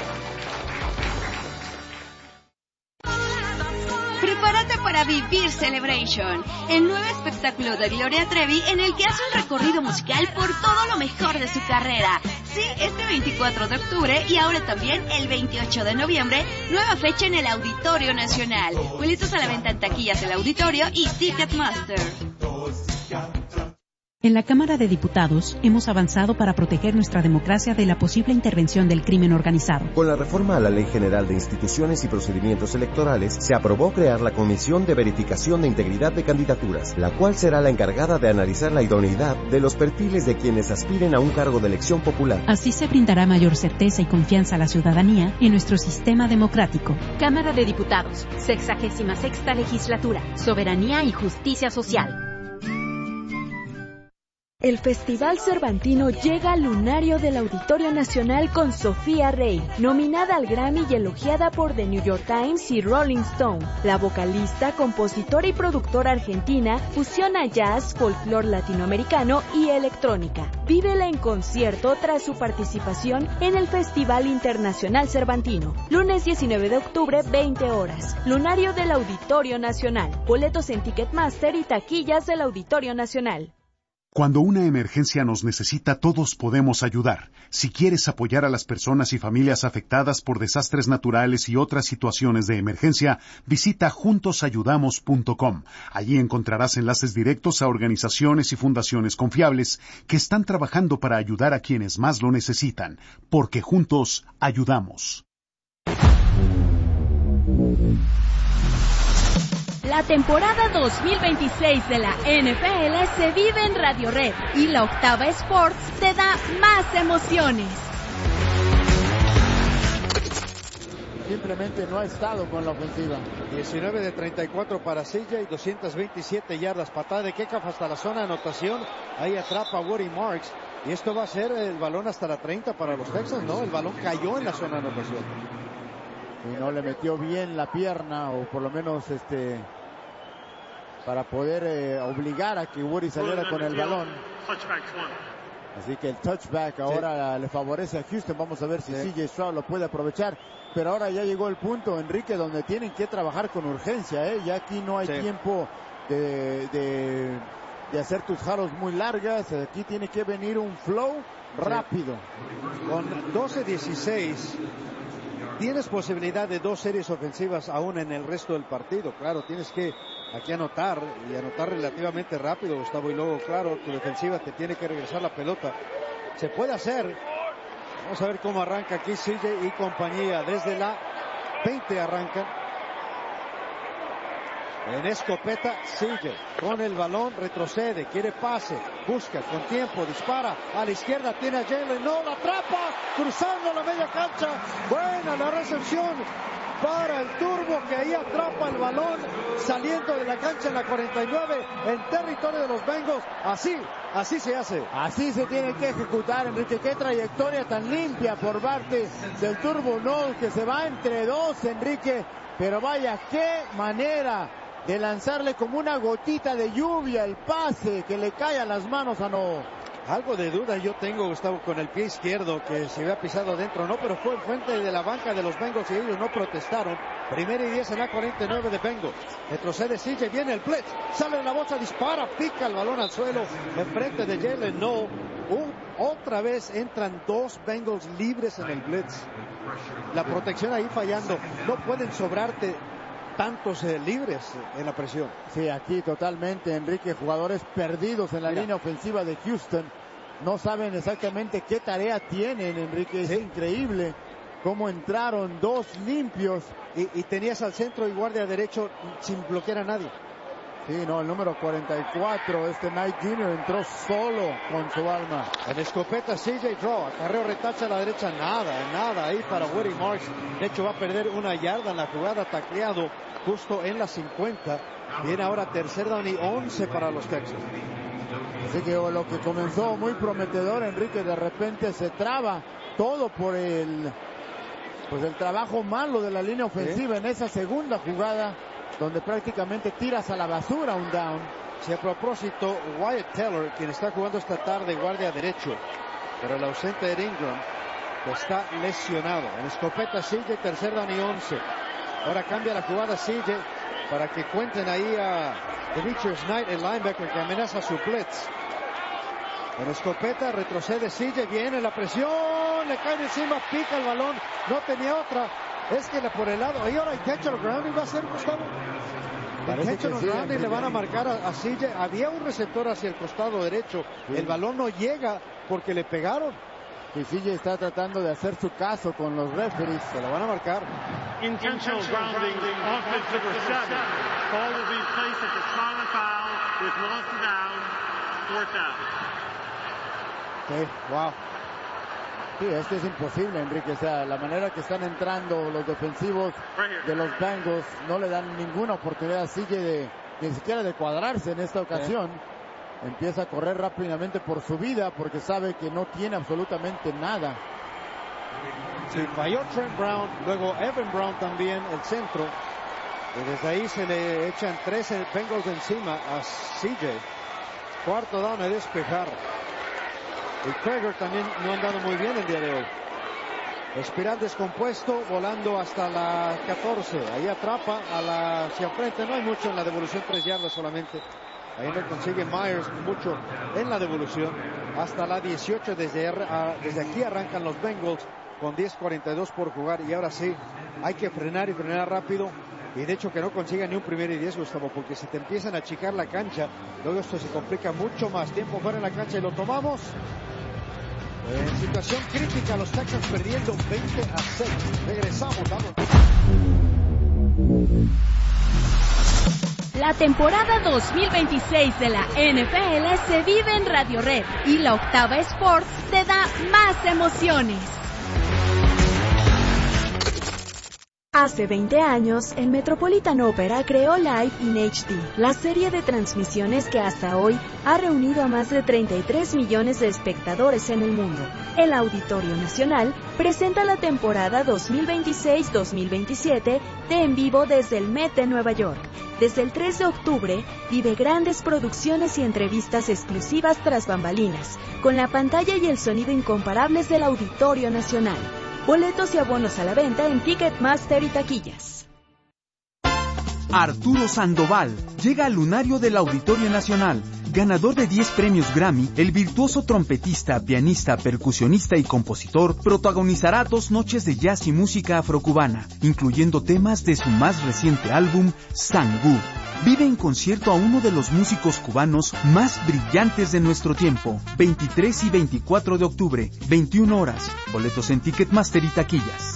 Prepárate para vivir Celebration, el nuevo espectáculo de Gloria Trevi en el que hace un recorrido musical por todo lo mejor de su carrera. Sí, este 24 de octubre y ahora también el 28 de noviembre, nueva fecha en el Auditorio Nacional. Boletos a la venta en taquillas del auditorio y Ticketmaster. En la Cámara de Diputados hemos avanzado para proteger nuestra democracia de la posible intervención del crimen organizado. Con la reforma a la Ley General de Instituciones y Procedimientos Electorales, se aprobó crear la Comisión de Verificación de Integridad de Candidaturas, la cual será la encargada de analizar la idoneidad de los perfiles de quienes aspiren a un cargo de elección popular. Así se brindará mayor certeza y confianza a la ciudadanía en nuestro sistema democrático. Cámara de Diputados, 66ª Legislatura, Soberanía y Justicia Social. El Festival Cervantino llega al lunario del Auditorio Nacional con Sofía Rey, nominada al Grammy y elogiada por The New York Times y Rolling Stone. La vocalista, compositora y productora argentina fusiona jazz, folclore latinoamericano y electrónica. Vívela en concierto tras su participación en el Festival Internacional Cervantino. Lunes 19 de octubre, 20 horas. Lunario del Auditorio Nacional. Boletos en Ticketmaster y taquillas del Auditorio Nacional. Cuando una emergencia nos necesita, todos podemos ayudar. Si quieres apoyar a las personas y familias afectadas por desastres naturales y otras situaciones de emergencia, visita juntosayudamos.com. Allí encontrarás enlaces directos a organizaciones y fundaciones confiables que están trabajando para ayudar a quienes más lo necesitan, porque juntos ayudamos. La temporada 2026 de la NFL se vive en Radio Red y la Octava Sports te da más emociones. Simplemente no ha estado con la ofensiva. 19 de 34 para CJ, 227 yardas, patada de kickoff hasta la zona de anotación. Ahí atrapa a Woody Marks. Y esto va a ser el balón hasta la 30 para los Texans, ¿no? El balón cayó en la zona de anotación. Y no le metió bien la pierna, o por lo menos para poder obligar a que Woody saliera con el balón. Así que el touchback ahora le favorece a Houston. Vamos a ver si CJ Stroud lo puede aprovechar. Pero ahora ya llegó el punto, Enrique, donde tienen que trabajar con urgencia. Ya aquí no hay tiempo de hacer tus jaros muy largas. Aquí tiene que venir un flow rápido. Con 12-16 tienes posibilidad de 2 series ofensivas aún en el resto del partido. Claro, tienes que aquí anotar y anotar relativamente rápido, Gustavo, y luego, claro, tu defensiva te tiene que regresar la pelota. Se puede hacer. Vamos a ver cómo arranca aquí CJ y compañía. Desde la 20 arranca. En escopeta, CJ con el balón, retrocede, quiere pase, busca con tiempo, dispara a la izquierda, tiene a Jalen, no, la atrapa, cruzando la media cancha. Buena la recepción para el Turbo, que ahí atrapa el balón saliendo de la cancha en la 49 en territorio de los Bengals. Así se hace. Así se tiene que ejecutar, Enrique. Qué trayectoria tan limpia por parte del Turbo Knoll, que se va entre dos, Enrique. Pero vaya, qué manera de lanzarle como una gotita de lluvia el pase que le cae a las manos a No. Algo de duda yo tengo, Gustavo, con el pie izquierdo, que se había pisado adentro, no, pero fue frente de la banca de los Bengals y ellos no protestaron. 1st y 10 en la 49 de Bengals. Retrocede CJ, viene el blitz, sale de la bolsa, dispara, pica el balón al suelo, enfrente de Jalen. No, otra vez entran 2 Bengals libres en el blitz. La protección ahí fallando, no pueden sobrarte tantos libres en la presión. Sí, aquí totalmente, Enrique, jugadores perdidos en la línea ofensiva de Houston. No saben exactamente qué tarea tienen, Enrique. Es increíble cómo entraron 2 limpios. Y tenías al centro y guardia derecho sin bloquear a nadie. Sí, no, el número 44, Knight Jr. entró solo con su alma. En escopeta CJ Draw, acarreo, retacha a la derecha, nada ahí para Woody Marks. De hecho va a perder 1 yarda en la jugada, tacleado justo en la 50. Viene ahora 3rd down y 11 para los Texans. Así que lo que comenzó muy prometedor, Enrique, de repente se traba todo por el trabajo malo de la línea ofensiva en esa segunda jugada, donde prácticamente tiras a la basura un down. Si a propósito, Wyatt Teller, quien está jugando esta tarde guardia derecho, pero el ausente de Ingram, está lesionado. En escopeta CJ, tercer down y 11. Ahora cambia la jugada CJ para que cuenten ahí a Demetrius Knight, el linebacker que amenaza a su blitz. En escopeta retrocede CJ, viene la presión, le cae encima, pica el balón, no tenía otra. Es que por el lado, y ahora intentional grounding va a ser, Gustavo. Intentional grounding le van a marcar a CJ. Había un receptor hacia el costado derecho, el balón no llega porque le pegaron. Y CJ está tratando de hacer su caso con los referees. Se lo van a marcar. Intentional grounding, offense number 7. Ball will be placed at the spot of foul with loss of down, fourth down. Sí, wow. Sí, es imposible, Enrique. O sea, la manera que están entrando los defensivos de los Bengals no le dan ninguna oportunidad a CJ ni siquiera de cuadrarse en esta ocasión. Empieza a correr rápidamente por su vida porque sabe que no tiene absolutamente nada. Sí, falló Trent Brown, luego Evan Brown también, el centro. Y desde ahí se le echan 13 Bengals encima a CJ. Cuarto down a despejar. Y Kreger también no ha andado muy bien el día de hoy. Espiral descompuesto, volando hasta la 14. Ahí atrapa hacia frente. No hay mucho en la devolución, 3 yardas solamente. Ahí no consigue Myers mucho en la devolución. Hasta la 18. Desde aquí arrancan los Bengals con 10:42 por jugar. Y ahora sí, hay que frenar y frenar rápido. Y de hecho que no consiga ni un 1º y 10, Gustavo, porque si te empiezan a achicar la cancha, luego esto se complica mucho más. Tiempo fuera en la cancha y lo tomamos. En situación crítica, los Texans perdiendo 20-6. Regresamos, vamos. La temporada 2026 de la NFL se vive en Radio Red y la Octava Sports te da más emociones. Hace 20 años, el Metropolitan Opera creó Live in HD, la serie de transmisiones que hasta hoy ha reunido a más de 33 millones de espectadores en el mundo. El Auditorio Nacional presenta la temporada 2026-2027 de En Vivo desde el Met de Nueva York. Desde el 3 de octubre, vive grandes producciones y entrevistas exclusivas tras bambalinas, con la pantalla y el sonido incomparables del Auditorio Nacional. Boletos y abonos a la venta en Ticketmaster y taquillas. Arturo Sandoval llega al lunario del Auditorio Nacional. Ganador de 10 premios Grammy, el virtuoso trompetista, pianista, percusionista y compositor protagonizará 2 noches de jazz y música afrocubana, incluyendo temas de su más reciente álbum, Sangú. Vive en concierto a uno de los músicos cubanos más brillantes de nuestro tiempo. 23 y 24 de octubre, 21 horas. Boletos en Ticketmaster y taquillas.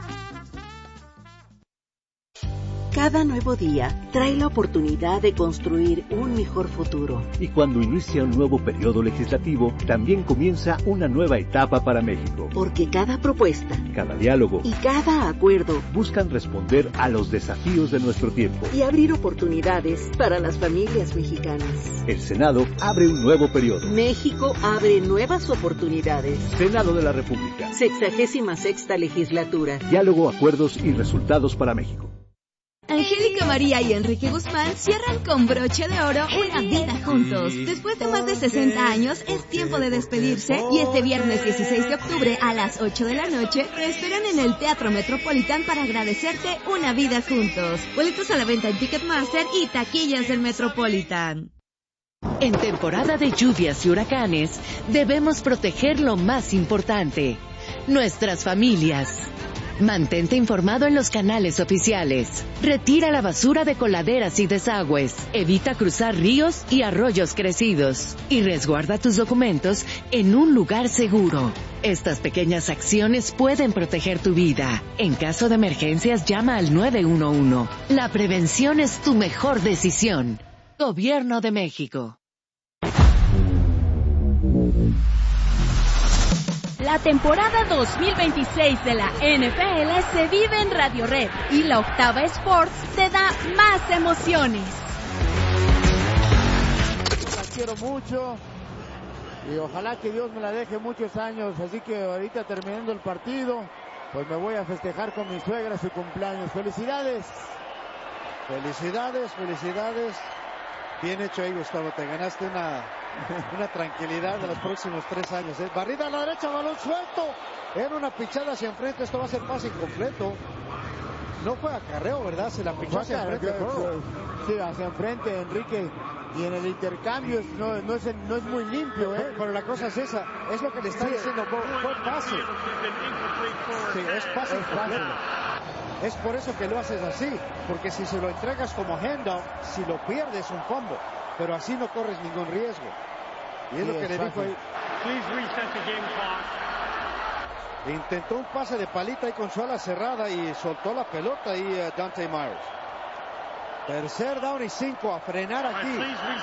Cada nuevo día trae la oportunidad de construir un mejor futuro. Y cuando inicia un nuevo periodo legislativo, también comienza una nueva etapa para México. Porque cada propuesta, cada diálogo y cada acuerdo buscan responder a los desafíos de nuestro tiempo y abrir oportunidades para las familias mexicanas. El Senado abre un nuevo periodo. México abre nuevas oportunidades. Senado de la República. 66ª legislatura. Diálogo, acuerdos y resultados para México. Angélica María y Enrique Guzmán cierran con broche de oro una vida juntos. Después de más de 60 años, es tiempo de despedirse y este viernes 16 de octubre a las 8 de la noche te esperan en el Teatro Metropolitan para agradecerte una vida juntos. Boletos a la venta en Ticketmaster y taquillas del Metropolitan. En temporada de lluvias y huracanes, debemos proteger lo más importante, nuestras familias. Mantente informado en los canales oficiales. Retira la basura de coladeras y desagües. Evita cruzar ríos y arroyos crecidos. Y resguarda tus documentos en un lugar seguro. Estas pequeñas acciones pueden proteger tu vida. En caso de emergencias, llama al 911. La prevención es tu mejor decisión. Gobierno de México. La temporada 2026 de la NFL se vive en Radio Red y la Octava Sports te da más emociones. La quiero mucho. Y ojalá que Dios me la deje muchos años, así que ahorita terminando el partido, pues me voy a festejar con mi suegra su cumpleaños. ¡Felicidades! Felicidades, felicidades. Bien hecho ahí, Gustavo, te ganaste una tranquilidad de los próximos 3 años. Barrida a la derecha, balón suelto. Era una pichada hacia enfrente, esto va a ser pase incompleto. No fue acarreo, ¿verdad? Se la pichó hacia enfrente. Sí, hacia enfrente, Enrique. Y en el intercambio no es muy limpio, ¿eh? Pero la cosa es esa, es lo que le está diciendo, fue pase. Sí, es pase incompleto. Es por eso que lo haces así, porque si se lo entregas como handoff, si lo pierdes un fumble, pero así no corres ningún riesgo. Y es lo que le dijo ahí. Intentó un pase de palita ahí con su ala cerrada y soltó la pelota ahí Dante Myers. Tercer down y 5, a frenar aquí.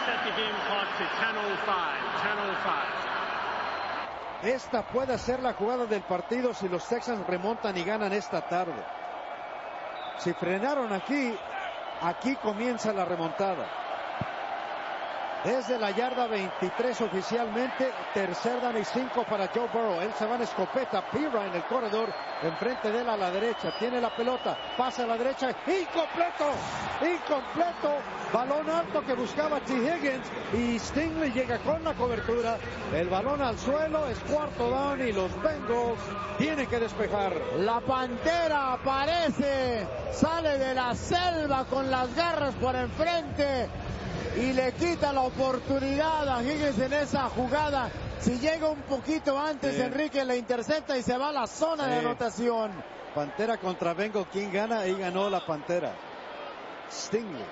Esta puede ser la jugada del partido si los Texans remontan y ganan esta tarde. Si frenaron aquí, aquí comienza la remontada. Desde la yarda 23 oficialmente, tercer down y 5 para Joe Burrow. Él se va en escopeta, Pira en el corredor, enfrente de él a la derecha. Tiene la pelota, pasa a la derecha, incompleto, balón alto que buscaba T. Higgins y Stingley llega con la cobertura. El balón al suelo, es cuarto down y los Bengals tienen que despejar. La Pantera aparece, sale de la selva con las garras por enfrente y le quita la oportunidad a Higgins en esa jugada. Si llega un poquito antes, Enrique le intercepta y se va a la zona de anotación. Pantera contra Bengal, ¿quién gana? Ahí ganó la Pantera. Stingley.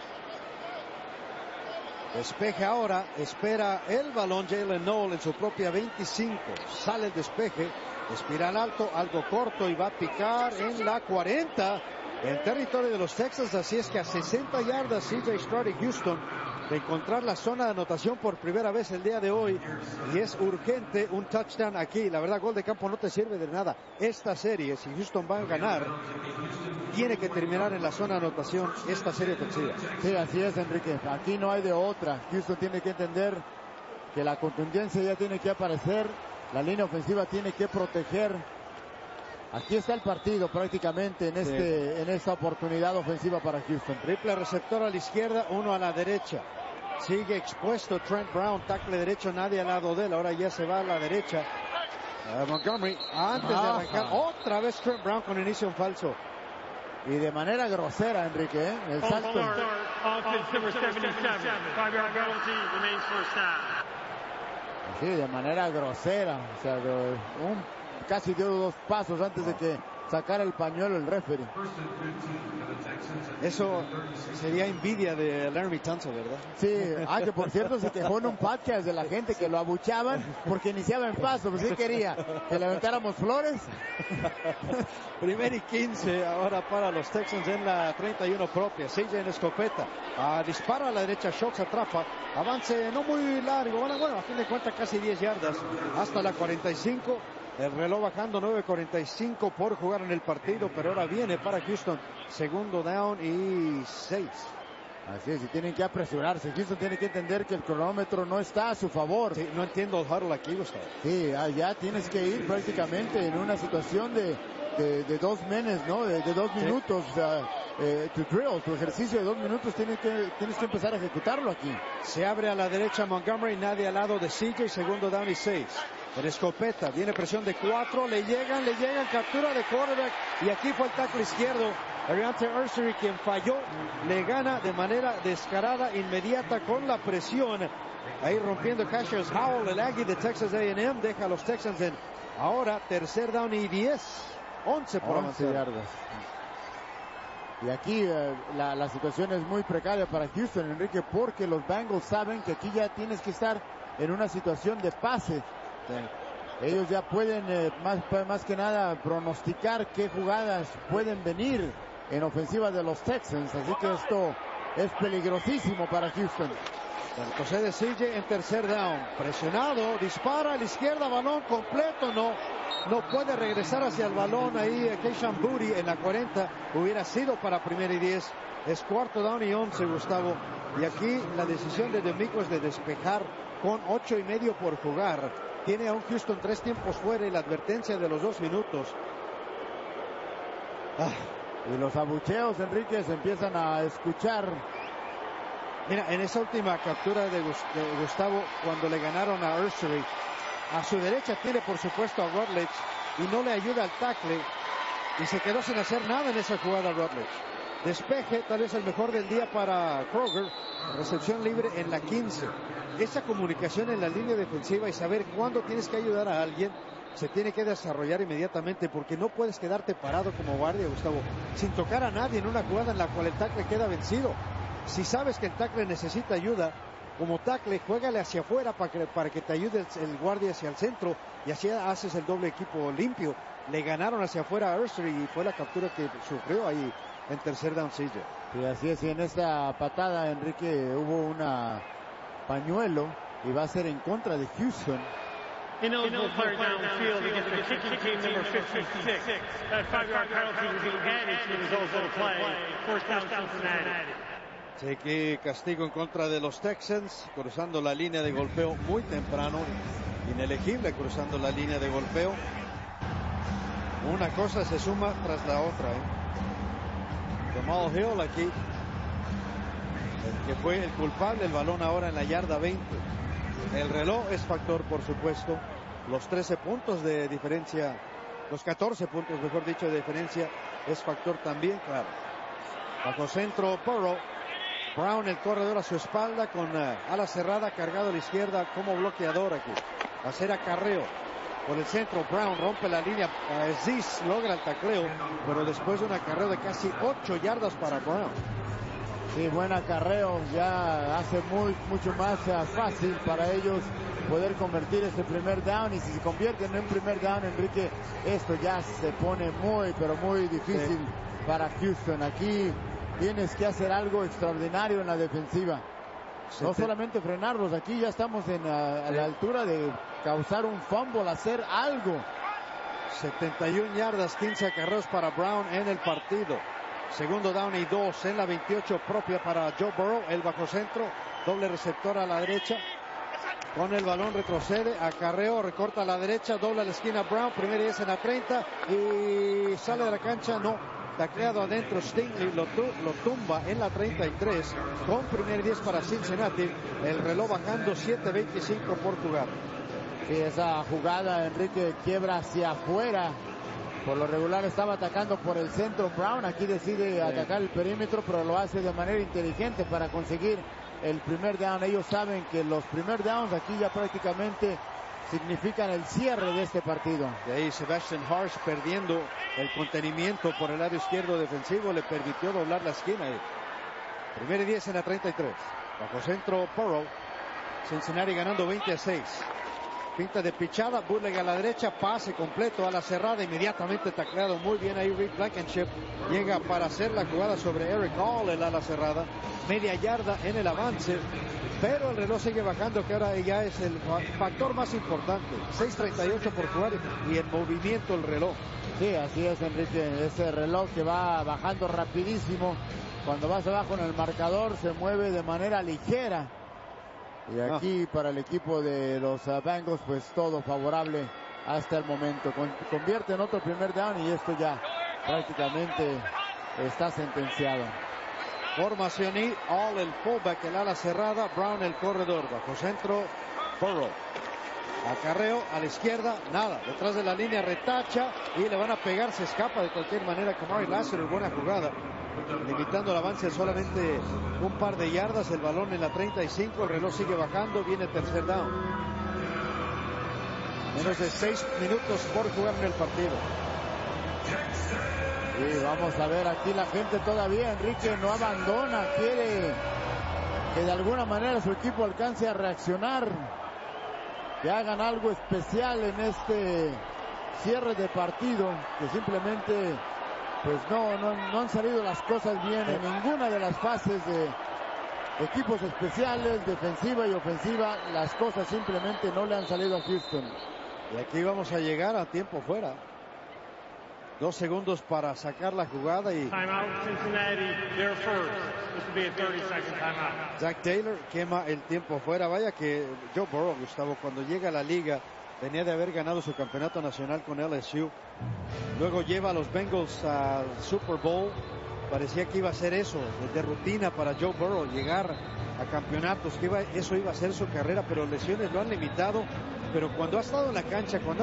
Despeje ahora, espera el balón Jalen Noel en su propia 25. Sale el despeje, espiral alto, algo corto y va a picar en la 40. En territorio de los Texans, así es que a 60 yardas CJ Stroud y Houston de encontrar la zona de anotación por primera vez el día de hoy, y es urgente un touchdown aquí. La verdad, gol de campo no te sirve de nada. Esta serie, si Houston va a ganar, tiene que terminar en la zona de anotación esta serie ofensiva. Sí, así es, Enrique. Aquí no hay de otra. Houston tiene que entender que la contundencia ya tiene que aparecer, la línea ofensiva tiene que proteger. Aquí está el partido prácticamente en esta oportunidad ofensiva para Houston. Triple receptor a la izquierda, uno a la derecha. Sigue expuesto Trent Brown, tackle derecho, nadie al lado de él. Ahora ya se va a la derecha. Montgomery, antes de arrancar, otra vez Trent Brown con inicio en falso. Y de manera grosera, Enrique, ¿eh? El salto. Sí, de manera grosera. O sea, casi dio 2 pasos antes de que sacara el pañuelo el referee. Eso sería envidia de Larry Tunsil, ¿verdad? Sí, que por cierto se quejó en un podcast de la gente que lo abuchaban porque iniciaba en paso. Pues sí quería que le aventáramos flores. Primer y 15 ahora para los Texans en la 31 propia. CJ en escopeta. Dispara a la derecha, Schultz atrapa. Avance no muy largo. Bueno, a fin de cuentas casi 10 yardas hasta la 45. El reloj bajando, 9:45 por jugar en el partido, pero ahora viene para Houston. Segundo down y 6. Así es, y tienen que apresurarse. Houston tiene que entender que el cronómetro no está a su favor. Sí, no entiendo el huddle aquí, Gustavo. Sí, ya tienes que ir prácticamente en una situación de 2 menes, ¿no? De 2 minutos. O sea, tu drill, tu ejercicio de 2 minutos, tienes que empezar a ejecutarlo aquí. Se abre a la derecha Montgomery, nadie al lado de CJ, segundo down y 6. En escopeta, viene presión de 4, le llegan, captura de quarterback, y aquí fue el tackle izquierdo, Ariante Ursery, quien falló, le gana de manera descarada, inmediata con la presión, ahí rompiendo Cassius Howell, el Aggie de Texas A&M, deja a los Texans en ahora tercer down y 10, 11 por avanzar. Yardas. Y aquí la situación es muy precaria para Houston, Enrique, porque los Bengals saben que aquí ya tienes que estar en una situación de pase. Ellos ya pueden más que nada pronosticar qué jugadas pueden venir en ofensiva de los Texans, así que esto es peligrosísimo para Houston. Procede CJ en tercer down, presionado, dispara a la izquierda, balón completo, no puede regresar hacia el balón ahí. Keishan Booty en la 40 hubiera sido para primer y 10. Es cuarto down y 11, Gustavo, y aquí la decisión de DeMeco es de despejar con 8:30 por jugar. Tiene a un Houston 3 tiempos fuera y la advertencia de los 2 minutos. Y los abucheos, Enrique, se empiezan a escuchar. Mira, en esa última captura de Gustavo, cuando le ganaron a Ursery, a su derecha tiene por supuesto a Rutledge y no le ayuda al tackle y se quedó sin hacer nada en esa jugada Rutledge. Despeje, tal vez el mejor del día para Kroger, recepción libre en la 15. Esa comunicación en la línea defensiva y saber cuándo tienes que ayudar a alguien se tiene que desarrollar inmediatamente, porque no puedes quedarte parado como guardia, Gustavo, sin tocar a nadie en una jugada en la cual el tackle queda vencido. Si sabes que el tackle necesita ayuda, como tackle, juégale hacia afuera para que te ayude el guardia hacia el centro y así haces el doble equipo limpio. Le ganaron hacia afuera a Ursery y fue la captura que sufrió ahí en tercer down CJ. Sí, así es, y en esta patada, Enrique, hubo una pañuelo y va a ser en contra de Houston. Ineligible player downfield against the kicking team number 56. That 5-yard penalty was being added to the result of the play. First down Cincinnati. Sí, que castigo en contra de los Texans, cruzando la línea de golpeo muy temprano. Inelegible cruzando la línea de golpeo. Una cosa se suma tras la otra. Jamal Hill aquí, el que fue el culpable, el balón ahora en la yarda 20. El reloj es factor, por supuesto. Los 13 puntos de diferencia, los 14 puntos, mejor dicho, de diferencia es factor también, claro. Bajo centro, Burrow. Brown, el corredor a su espalda con ala cerrada, cargado a la izquierda como bloqueador aquí. Va a ser acarreo por el centro. Brown rompe la línea. Ziz logra el tacleo, pero después de un acarreo de casi 8 yardas para Brown. Sí, buen acarreo, ya hace mucho más fácil para ellos poder convertir este primer down, y si se convierte en un primer down, Enrique, esto ya se pone muy, pero muy difícil para Houston. Aquí tienes que hacer algo extraordinario en la defensiva. No solamente frenarlos, aquí ya estamos a la altura de causar un fumble, hacer algo. 71 yardas, 15 acarreos para Brown en el partido. Segundo down y 2 en la 28 propia para Joe Burrow, el bajo centro, doble receptor a la derecha. Con el balón retrocede, acarreo, recorta a la derecha, dobla a la esquina Brown, primera y 10 en la 30 y sale de la cancha, no. Tacleado adentro, Stingley lo tumba en la 33 con primer y 10 para Cincinnati. El reloj bajando, 7:25 por jugar. Sí, esa jugada, Enrique, quiebra hacia afuera. Por lo regular estaba atacando por el centro Brown, aquí decide atacar el perímetro, pero lo hace de manera inteligente para conseguir el primer down. Ellos saben que los primer downs aquí ya prácticamente significan el cierre de este partido. De ahí Sebastian Harsh perdiendo el contenimiento por el lado izquierdo defensivo, le permitió doblar la esquina. Primera y 10 en la 33. Bajo centro Burrow. Cincinnati ganando 20-6. Pinta de pichada, Bootleg a la derecha, pase completo a la cerrada, inmediatamente tacleado muy bien ahí Rick Blankenship. Llega para hacer la jugada sobre Eric Hall, el ala cerrada. Media yarda en el avance, pero el reloj sigue bajando, que ahora ya es el factor más importante. 6:38 por jugar y en movimiento el reloj. Sí, así es, Enrique, ese reloj que va bajando rapidísimo. Cuando vas abajo en el marcador se mueve de manera ligera. Y aquí para el equipo de los Bengals, pues todo favorable hasta el momento. Convierte en otro primer down y esto ya prácticamente está sentenciado. Formación y All el fullback, el ala cerrada, Brown el corredor, bajo centro Burrow. Acarreo a la izquierda, nada, detrás de la línea retacha y le van a pegar, se escapa de cualquier manera Kamari Lassiter, buena jugada. Limitando el avance solamente un par de yardas, el balón en la 35, el reloj sigue bajando, viene tercer down. Menos de 6 minutos por jugar en el partido. Y vamos a ver, aquí la gente todavía, Enrique, no abandona, quiere que de alguna manera su equipo alcance a reaccionar, que hagan algo especial en este cierre de partido, que simplemente pues no han salido las cosas bien en ninguna de las fases de equipos especiales, defensiva y ofensiva. Las cosas simplemente no le han salido a Houston. Y aquí vamos a llegar a tiempo fuera. 2 segundos para sacar la jugada y Timeout, Cincinnati, they're first. This will be a 30-second timeout. Zach Taylor quema el tiempo fuera. Vaya que Joe Burrow, Gustavo, cuando llega a la liga, venía de haber ganado su campeonato nacional con LSU. Luego lleva a los Bengals al Super Bowl. Parecía que iba a ser eso, de rutina para Joe Burrow, llegar a campeonatos, que eso iba a ser su carrera, pero lesiones lo han limitado. Pero cuando ha estado en la cancha, cuando